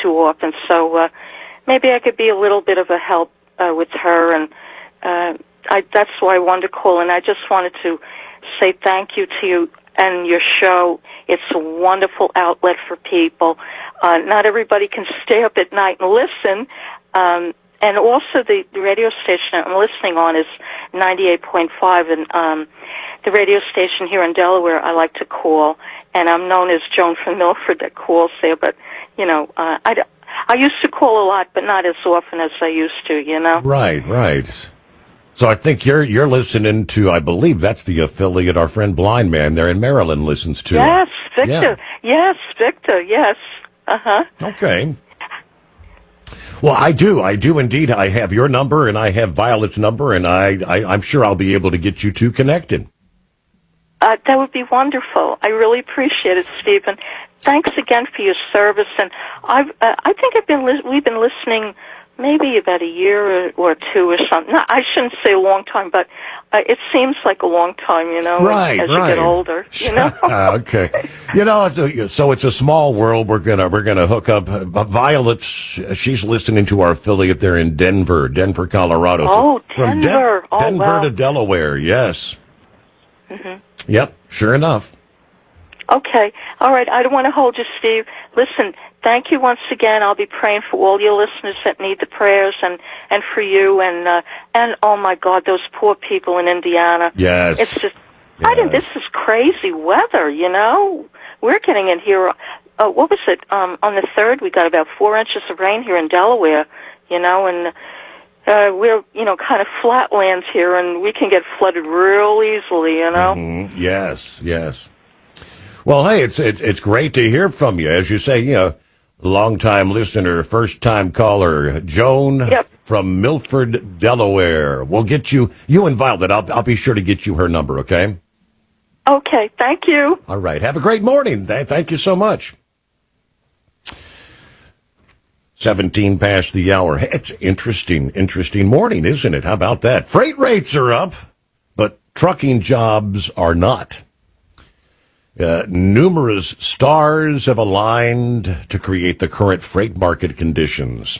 too often. So maybe I could be a little bit of a help with her, and that's why I wanted to call. And I just wanted to say thank you to you and your show. It's a wonderful outlet for people. Not everybody can stay up at night and listen. And also the radio station I'm listening on is 98.5, and the radio station here in Delaware I like to call, and I'm known as Joan from Milford that calls there, but, you know, I used to call a lot, but not as often as I used to, you know? Right. So I think you're listening to, I believe that's the affiliate our friend Blind Man there in Maryland listens to. Yes, Victor. Yeah. Yes, Victor, yes. Uh-huh. Okay. Well, I do indeed. I have your number and I have Violet's number, and I'm sure I'll be able to get you two connected. That would be wonderful. I really appreciate it, Stephen. Thanks again for your service. And I think we've been listening maybe about a year or two or something. No, I shouldn't say a long time, but it seems like a long time, you know, as you get older, you know. Okay. You know, so it's a small world. We're gonna hook up. Violet's, she's listening to our affiliate there in Denver, Colorado. Oh, from Denver. Denver wow. to Delaware, yes. Mm-hmm. Yep, sure enough. Okay. All right. I don't want to hold you, Steve. Listen, thank you once again. I'll be praying for all your listeners that need the prayers, and for you, and oh my God, those poor people in Indiana. Yes. It's just, yes. This is crazy weather, you know. We're getting in here, what was it, on the 3rd, we got about 4 inches of rain here in Delaware, you know, and we're, you know, kind of flatlands here, and we can get flooded real easily, you know. Mm-hmm. Yes. Well, hey, it's great to hear from you. As you say, you know, long-time listener, first-time caller, Joan from Milford, Delaware. We'll get you and Violet. I'll be sure to get you her number, okay? Okay, thank you. All right. Have a great morning. Thank you so much. 17 past the hour. It's interesting morning, isn't it? How about that? Freight rates are up, but trucking jobs are not. Numerous stars have aligned to create the current freight market conditions.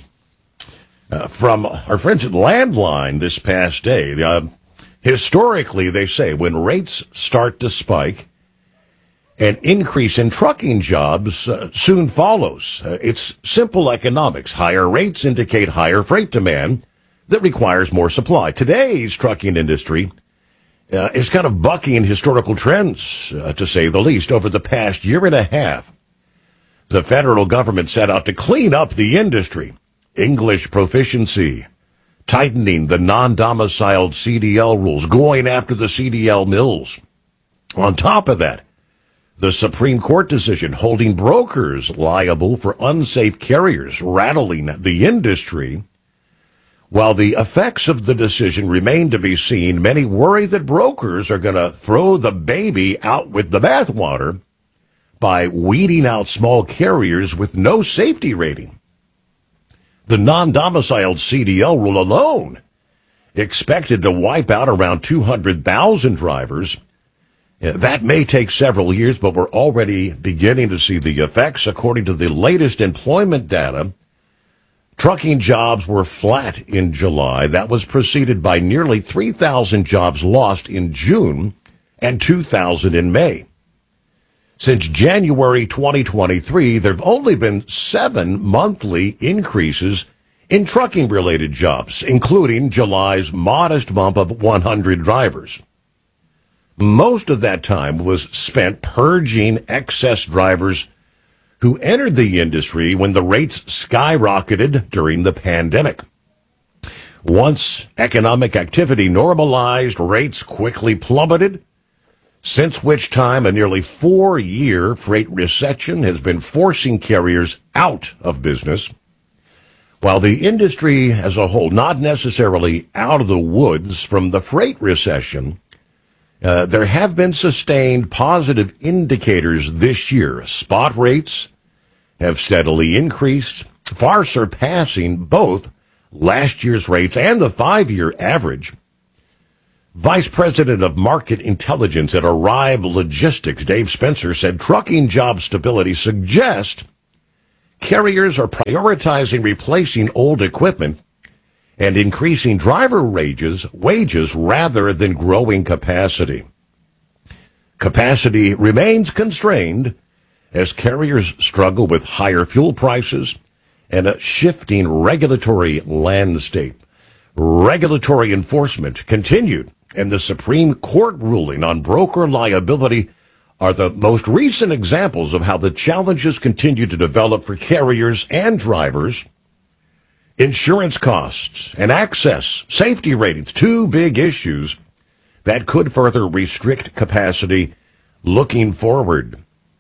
From our friends at Landline this past day, historically, they say, when rates start to spike, an increase in trucking jobs soon follows. It's simple economics. Higher rates indicate higher freight demand that requires more supply. Today's trucking industry is kind of bucking historical trends, to say the least. Over the past year and a half, the federal government set out to clean up the industry. English proficiency, tightening the non-domiciled CDL rules, going after the CDL mills. On top of that, the Supreme Court decision holding brokers liable for unsafe carriers, rattling the industry. While the effects of the decision remain to be seen, many worry that brokers are going to throw the baby out with the bathwater by weeding out small carriers with no safety rating. The non-domiciled CDL rule alone expected to wipe out around 200,000 drivers. That may take several years, but we're already beginning to see the effects. According to the latest employment data, trucking jobs were flat in July. That was preceded by nearly 3,000 jobs lost in June and 2,000 in May. Since January 2023, there have only been 7 monthly increases in trucking-related jobs, including July's modest bump of 100 drivers. Most of that time was spent purging excess drivers who entered the industry when the rates skyrocketed during the pandemic. Once economic activity normalized, rates quickly plummeted, since which time a nearly 4-year freight recession has been forcing carriers out of business. While the industry as a whole, not necessarily out of the woods from the freight recession, there have been sustained positive indicators this year. Spot rates have steadily increased, far surpassing both last year's rates and the 5-year average. Vice President of Market Intelligence at Arrive Logistics, Dave Spencer, said trucking job stability suggests carriers are prioritizing replacing old equipment and increasing driver wages rather than growing capacity. Capacity remains constrained as carriers struggle with higher fuel prices and a shifting regulatory landscape. Regulatory enforcement continued, and the Supreme Court ruling on broker liability are the most recent examples of how the challenges continue to develop for carriers and drivers. Insurance costs and access, safety ratings, two big issues that could further restrict capacity looking forward.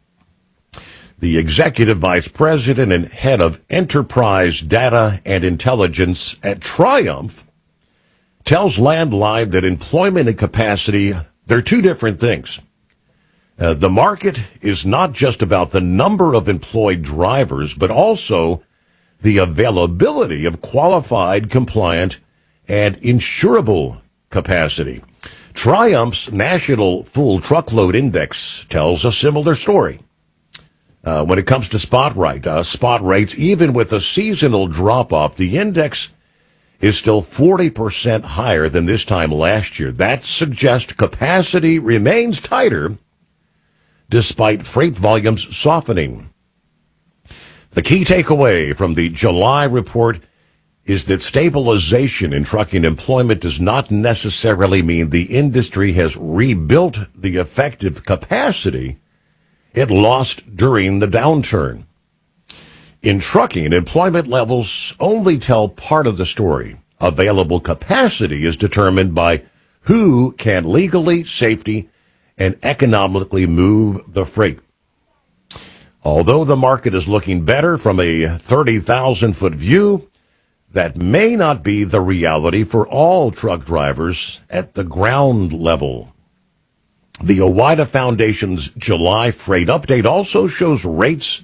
The executive vice president and head of enterprise data and intelligence at Triumph tells Landline that employment and capacity, they're two different things. The market is not just about the number of employed drivers, but also the availability of qualified, compliant, and insurable capacity. Triumph's National Full Truckload Index tells a similar story. When it comes to spot rates, even with a seasonal drop-off, the index is still 40% higher than this time last year. That suggests capacity remains tighter despite freight volumes softening. The key takeaway from the July report is that stabilization in trucking employment does not necessarily mean the industry has rebuilt the effective capacity it lost during the downturn. In trucking, employment levels only tell part of the story. Available capacity is determined by who can legally, safely, and economically move the freight. Although the market is looking better from a 30,000-foot view, that may not be the reality for all truck drivers at the ground level. The OOIDA Foundation's July freight update also shows rates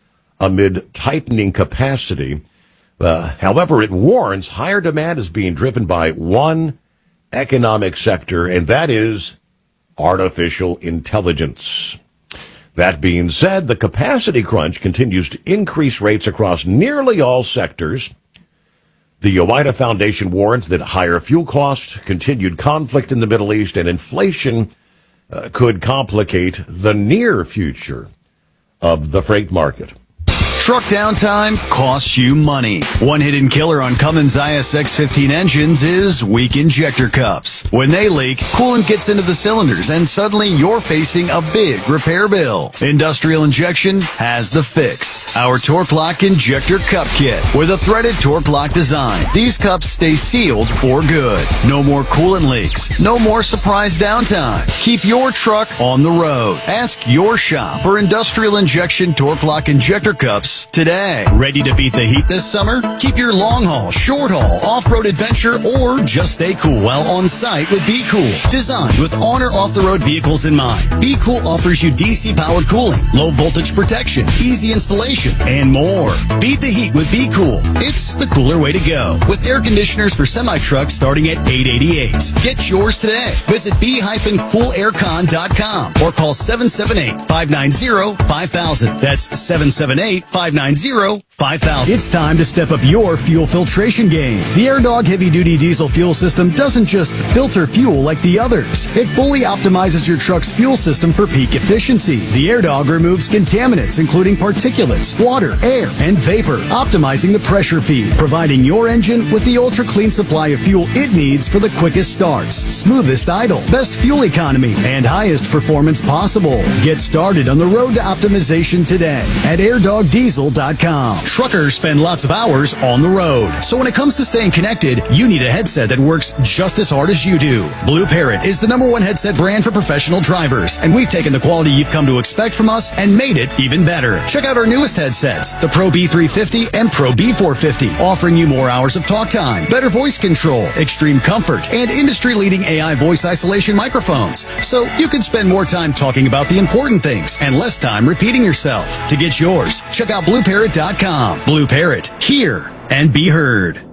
amid tightening capacity. However, it warns higher demand is being driven by one economic sector, and that is artificial intelligence. That being said, the capacity crunch continues to increase rates across nearly all sectors. The OOIDA Foundation warns that higher fuel costs, continued conflict in the Middle East, and inflation could complicate the near future of the freight market. Truck downtime costs you money. One hidden killer on Cummins ISX-15 engines is weak injector cups. When they leak, coolant gets into the cylinders and suddenly you're facing a big repair bill. Industrial Injection has the fix. Our Torque Lock Injector Cup Kit with a threaded Torque Lock design. These cups stay sealed for good. No more coolant leaks. No more surprise downtime. Keep your truck on the road. Ask your shop for Industrial Injection Torque Lock Injector Cups today. Ready to beat the heat this summer? Keep your long haul, short haul, off-road adventure, or just stay cool while on site with Be Cool. Designed with on or off-the-road vehicles in mind, Be Cool offers you DC-powered cooling, low voltage protection, easy installation, and more. Beat the heat with Be Cool. It's the cooler way to go. With air conditioners for semi-trucks starting at $888. Get yours today. Visit b-coolaircon.com or call 778-590-5000. That's 778-590-5000. It's time to step up your fuel filtration game. The AirDog heavy-duty diesel fuel system doesn't just filter fuel like the others. It fully optimizes your truck's fuel system for peak efficiency. The AirDog removes contaminants, including particulates, water, air, and vapor, optimizing the pressure feed, providing your engine with the ultra-clean supply of fuel it needs for the quickest starts, smoothest idle, best fuel economy, and highest performance possible. Get started on the road to optimization today at airdogdiesel.com. Truckers spend lots of hours on the road, so when it comes to staying connected, you need a headset that works just as hard as you do. Blue Parrot is the #1 headset brand for professional drivers, and we've taken the quality you've come to expect from us and made it even better. Check out our newest headsets, the Pro B350 and Pro B450, offering you more hours of talk time, better voice control, extreme comfort, and industry-leading AI voice isolation microphones, so you can spend more time talking about the important things and less time repeating yourself. To get yours, check out BlueParrot.com. Blue Parrot, hear and be heard.